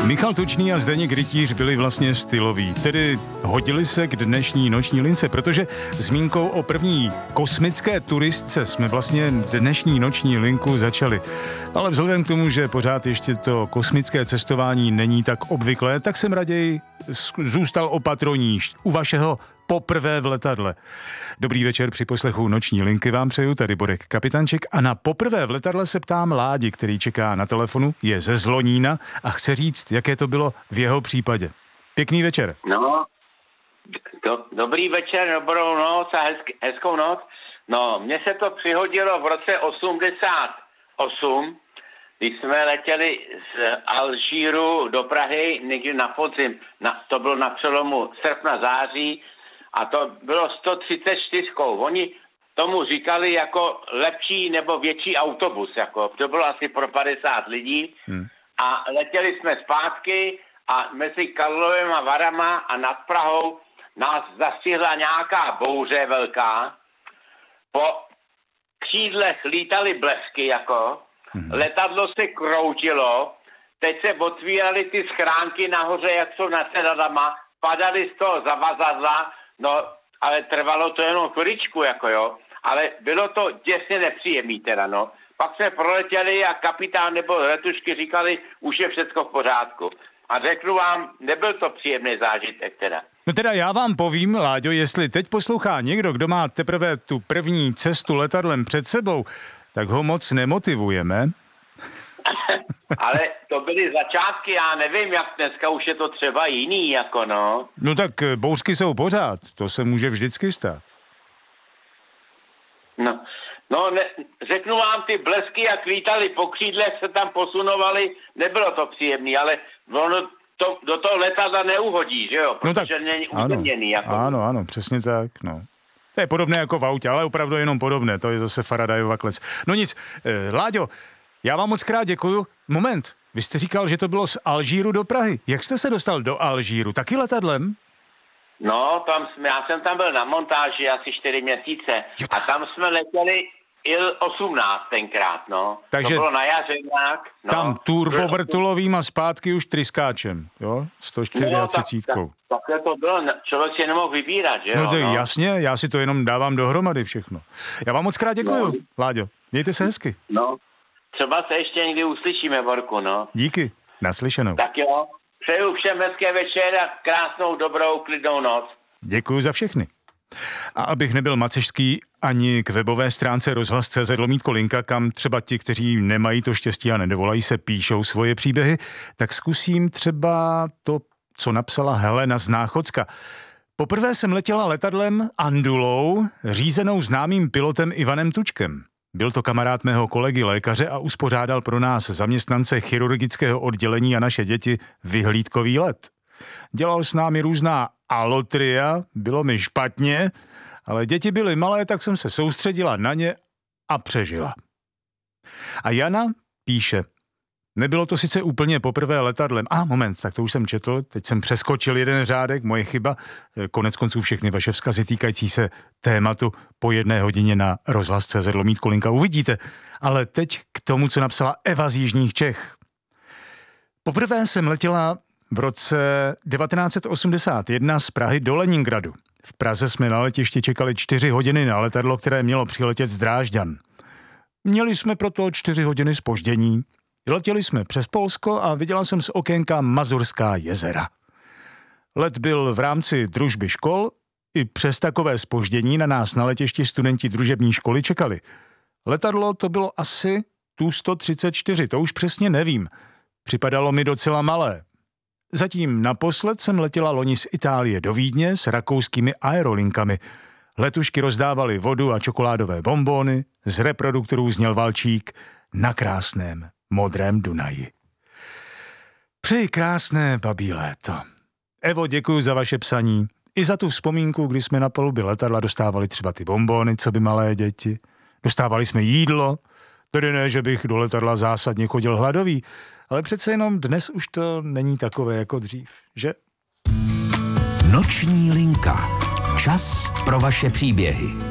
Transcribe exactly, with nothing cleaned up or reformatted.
Michal Tučný a Zdeněk Rytíř byli vlastně styloví, tedy hodili se k dnešní noční lince, protože zmínkou o první kosmické turistce jsme vlastně dnešní noční linku začali. Ale vzhledem k tomu, že pořád ještě to kosmické cestování není tak obvyklé, tak jsem raději zůstal opatroníž u vašeho poprvé v letadle. Dobrý večer při poslechu noční linky vám přeju, tady Borek Kapitanček a na poprvé v letadle se ptám Ládi, který čeká na telefonu, je ze Zlonína a chce říct, jaké to bylo v jeho případě. Pěkný večer. No, do, dobrý večer, dobrou noc a hezky, hezkou noc. No, mně se to přihodilo v roce osmdesát osm, když jsme letěli z Alžíru do Prahy někdy na podzim, na, to bylo na přelomu srpna září, a to bylo sto třicet čtyři. Oni tomu říkali jako lepší nebo větší autobus. Jako. To bylo asi pro padesát lidí. Hmm. A letěli jsme zpátky a mezi Karlovem a Varama a nad Prahou nás zastihla nějaká bouře velká. Po křídlech lítaly blesky jako. Hmm. Letadlo se kroutilo. Teď se otvíraly ty schránky nahoře, jak jsou nad sedadlama. Padaly z toho zavazadla. No, ale trvalo to jenom chviličku, jako jo. Ale bylo to děsně nepříjemný teda, no. Pak jsme proletěli a kapitán nebo letušky říkali, už je všecko v pořádku. A řeknu vám, nebyl to příjemný zážitek teda. No teda já vám povím, Láďo, jestli teď poslouchá někdo, kdo má teprve tu první cestu letadlem před sebou, tak ho moc nemotivujeme. Ale to byly začátky, já nevím, jak dneska už je to třeba jiný, jako no. No tak bouřky jsou pořád, to se může vždycky stát. No, no ne, řeknu vám, ty blesky, jak lítali po křídlech, se tam posunovali, nebylo to příjemný, ale ono to, do toho letadla neuhodí, že jo, no protože tak, není ano, uzemněný. Jako. Ano, ano, přesně tak, no. To je podobné jako v autě, ale opravdu jenom podobné, to je zase Faradayova klec. No nic, eh, Láďo, já vám moc krát děkuju. Moment, vy jste říkal, že to bylo z Alžíru do Prahy. Jak jste se dostal do Alžíru? Taky letadlem? No, tam jsme, já jsem tam byl na montáži asi čtyři měsíce jo, a tam jsme letěli Il osmnáct tenkrát, no. Takže to bylo na jaře nějak. No. Tam turbovrtulovým a zpátky už tryskáčem, jo? sto čtyřicet. No, tak, tak, takhle to bylo, člověk si nemohl vybírat, že jo? No to je no. Jasně, já si to jenom dávám dohromady všechno. Já vám moc krát děkuju, no. Láďo. Mějte se hezky. No. Třeba se ještě někdy uslyšíme, Borku, no. Díky, naslyšenou. Tak jo, přeju všem hezké večer a krásnou, dobrou, klidnou noc. Děkuju za všechny. A abych nebyl macešský ani k webové stránce rozhlas tečka cé zet lomítko linka, kam třeba ti, kteří nemají to štěstí a nedovolají se, píšou svoje příběhy, tak zkusím třeba to, co napsala Helena z Náchodska. Poprvé jsem letěla letadlem Andulou, řízenou známým pilotem Ivanem Tučkem. Byl to kamarád mého kolegy lékaře a uspořádal pro nás zaměstnance chirurgického oddělení a naše děti vyhlídkový let. Dělal s námi různá alotria, bylo mi špatně, ale děti byly malé, tak jsem se soustředila na ně a přežila. A Jana píše, nebylo to sice úplně poprvé letadlem. A moment, tak to už jsem četl, teď jsem přeskočil jeden řádek, moje chyba. Konec konců všechny vaše vzkazy týkající se tématu po jedné hodině na rozhlas tečka cé zet lomítko linka uvidíte. Ale teď k tomu, co napsala Eva z Jižních Čech. Poprvé jsem letěla v roce devatenáct set osmdesát jedna z Prahy do Leningradu. V Praze jsme na letišti čekali čtyři hodiny na letadlo, které mělo přiletět z Drážďan. Měli jsme proto čtyři hodiny zpoždění. Letěli jsme přes Polsko a viděla jsem z okénka Mazurská jezera. Let byl v rámci družby škol, i přes takové zpoždění na nás na letišti studenti družební školy čekali. Letadlo to bylo asi Tu sto třicet čtyři, to už přesně nevím. Připadalo mi docela malé. Zatím naposled jsem letěla loni z Itálie do Vídně s rakouskými aerolinkami. Letušky rozdávaly vodu a čokoládové bonbóny, z reproduktorů zněl valčík na krásném modrém Dunaji. Přeji krásné babí léto. Evo, děkuji za vaše psaní. I za tu vzpomínku, kdy jsme na palubě letadla dostávali třeba ty bonbóny, co by malé děti. Dostávali jsme jídlo, tedy ne, že bych do letadla zásadně chodil hladový, ale přece jenom dnes už to není takové jako dřív, že? Noční linka. Čas pro vaše příběhy.